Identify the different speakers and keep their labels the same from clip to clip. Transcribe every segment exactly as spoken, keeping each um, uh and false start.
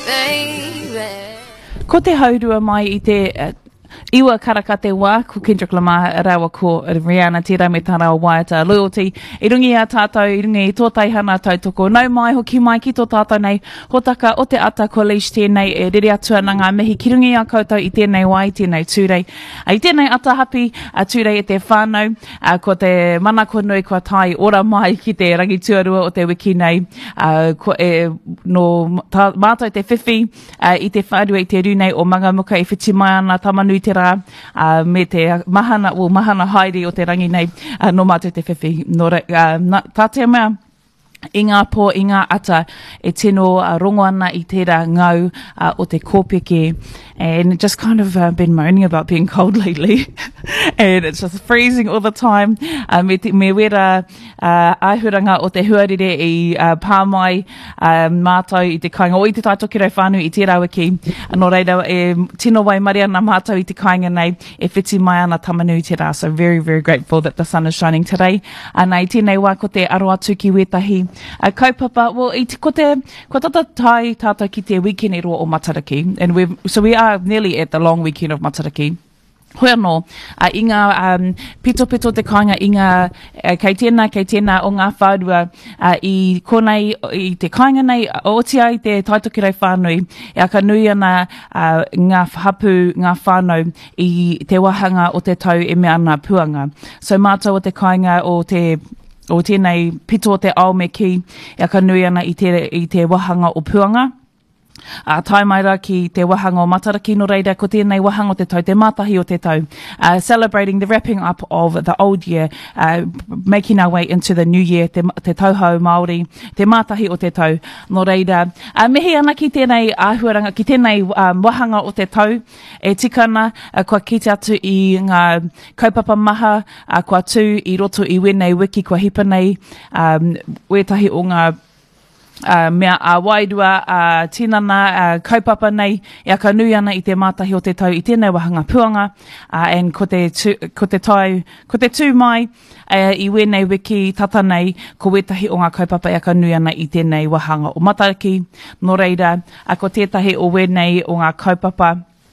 Speaker 1: baby.
Speaker 2: Ko te haurua mai I te uh, iwa karaka te wā, ko Kendrick Lamar rawa ko Rihanna tērā me tā rawa waiata loyalty. I rungi a tātou, I rungi I tō taihana tautoko. Nau mai hoki mai ki tō tātou nei, hotaka o te ata ko Leish tēnei e rere atua na ngā mihi ki rungi a koutou I tēnei wai, tēnei tūrei. I tēnei ata hapi, a tūrei e te whānau, a ko te manako nui kua tai ora mai ki te rangi tuarua o te wiki nei, a ko e no tā, mātou te whiwhi, a, I te whārua I te runei o Mangamuka I whiti mai ana tamanui te rā, uh, me te mahana, o mahana haere o te rangi nei, uh, no mātou te whiwhi. No, uh, na, tā te mea, I ngā pō, I ngā ata, e tino uh, rongo ana I tērā ngau uh, o te kōpeke, and just kind of uh, been moaning about being cold lately, and it's just freezing all the time. Uh, me, te, me wera uh, āhuranga o te huarere I uh, pāmai uh, mātou I te kāinga, o I te taitoki rau whānau I tērā wiki, no reira e tino wai mari ana mātou I te kāinga nei, e whiti mai ana tamanui te rā, so very, very grateful that the sun is shining today. Uh, nei tēnei wā ko te aro atu ki wetahi, Uh, kaupapa, well, I te, ko te, ko tata tai tātou ki te weekend e roa o Matariki, and we've, so we are nearly at the long weekend of Matariki. Hoi anō, uh, I ngā um, pito pito te kāinga, I ngā uh, kei tēnā, kei tēnā o ngā whārua uh, I konei, I te kāinga nei, o tia I te taitoki rau whānui, e aka nui ana uh, ngā hapu, ngā whānau I te wahanga o te tau e mea ana puanga. So mātou o te kāinga o te o tēnei pito o te ao me ki, e aka nui ana I te, I te wahanga o puanga. Uh, tai mai rā ki te wahanga o Matariki no reira, ko tēnei wahanga o te tau, te mātahi o te tau, uh, celebrating the wrapping up of the old year, uh, making our way into the new year, te, te tauhau Māori, te mātahi o te tau, no reira. Uh, mihi ana ki tēnei āhuaranga, ki tēnei um, wahanga o te tau, e tikana, uh, kua kite atu I ngā kaupapa maha, uh, kua tū I roto I wenei wiki, kua hipa nei, um, wetahi o ngā Uh, mea a uh, wairua, uh, tinana, uh, kaupapa nei, e aka nui ana I te mātahi o te tau I tēnei wahanga puanga, uh, and ko te, tu, ko te tai, ko te tū mai, uh, I wenei wiki tata nei, ko wetahi o ngā kaupapa e aka nui ana I tēnei wahanga o Matariki, no reira, a ko tētahi o wenei o ngā kaupapa,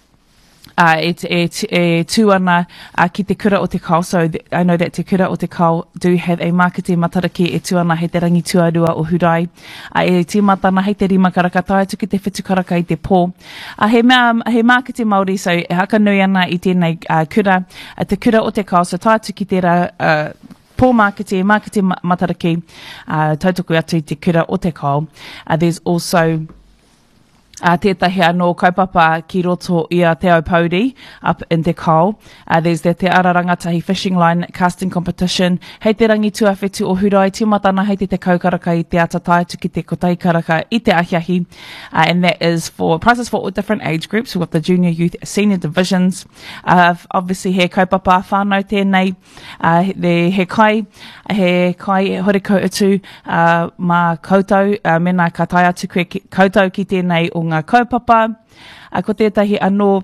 Speaker 2: Uh, e, e, e tū ana uh, ki te kura o te kao, so th I know that te kura o te kao do have a marketing Matariki e tū ana hei te rangi tuarua o Hurai, uh, e tīmata ana hei te rima karaka tai atu ki te whetu karaka I te pō. Uh, he, mea, he marketing Māori, so e haka nui ana I tēnei uh, kura, uh, te kura o te kao, so tai atu ki tērā uh, pō marketing, marketing Matariki, uh, tautoko atu I te kura o te kao. Uh, there's also Uh, tētahi anō kaupapa ki roto I a Te Ao Pauri up in Te Kao. Uh, there's the Te Ara Rangatahi Fishing Line Casting Competition. Hei te rangi tuawhetu o Hurai, tīmatana hei te te kaukaraka I te ata tāitu ki te kotai karaka I te ahiahi. Uh, and that is for prizes for all different age groups. We've got the junior, youth, senior divisions. Uh, obviously, he kaupapa whānau tēnei. Uh, the, he kai, he kai horeko utu uh, mā koutou. Uh, mena ka tai atu koe ki, koutou ki tēnei o ngā kaupapa, a ko tētahi anō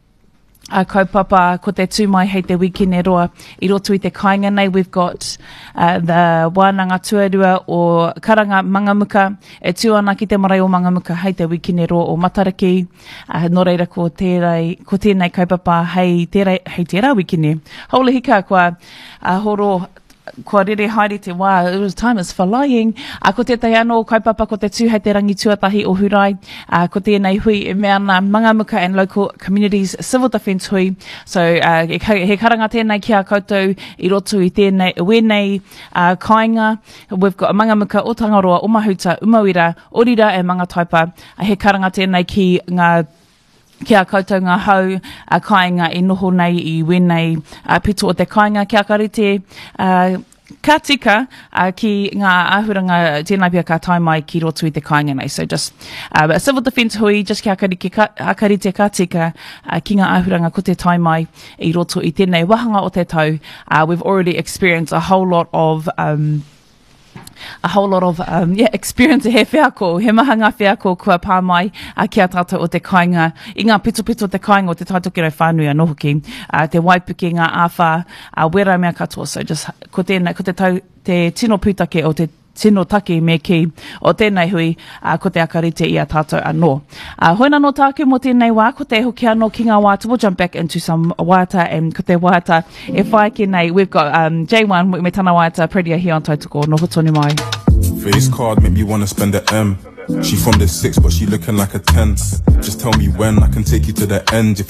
Speaker 2: a kaupapa, ko te tūmai hei te weekend e roa, I roto I te kāinga nei, we've got uh, the wānanga tuarua o Karanga Mangamuka, e tū ana ki te marae o Mangamuka hei te weekend e roa o Matariki, uh, no reira ko tērei, ko tēnei kaupapa hei tērei, hei tērā weekend e. Holy hika kua uh, horo, kua rere haere te wā, it was time is flying. A ko tētai anō kaupapa ko te tū hei te rangi tuatahi o Hurai, a ko tēnei hui e mea ana Mangamuka and local communities civil defence hui. So uh, he, he karanga tēnei ki a koutou I roto I tēnei wenei uh, kāinga. We've got Mangamuka o Tangaroa, o Mahuta, Umawira, Orira e Mangataipa. Uh, he karanga tēnei ki ngā kia koutou ngā hau, a kāinga I noho nei I wenei a pito o te kāinga, kia karite uh, ka tika uh, ki ngā āhuranga tēnā pia ka tai mai ki roto I te kāinga nei. So just uh, a civil defence hui, just kia karite ka, karite ka tika uh, ki ngā āhuranga ko te tai mai I roto I tēnei wahanga o te tau. Uh, we've already experienced a whole lot of um, a whole lot of um, yeah, experience he whiako, he maha ngā whiako kua pāmai a kia tātou o te kāinga, I ngā pito pito o te kāinga o te taitoki rau whānui a nohoki, uh, te waipuke ngā āwha, uh, wera mea katoa, so just ko tēnei, ko te tau, te tino pūtake o te tino take me ki o tēnei hui uh, ko te akarite i a tātou anō. Uh, hoina no tāku mo tēnei wā, ko te hoki anō ki ngā wāta. We'll jump back into some wāta, and ko te wāta e whai ki nei, we've got um, J one me tana wāta Prettier here on Tautoko, noho tonu mai.
Speaker 1: Face card make me wanna spend the M. She from the six but she looking like a ten. Just tell me when I can take you to the end if